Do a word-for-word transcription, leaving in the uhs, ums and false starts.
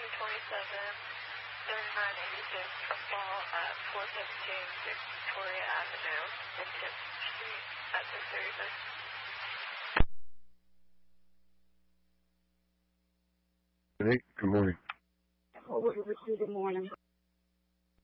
two twenty-seven, thirty-nine eighty-six, fall at four seventeen Victoria Avenue, and tenth Street at six thirty-six. Hey, good morning. Oh, good morning.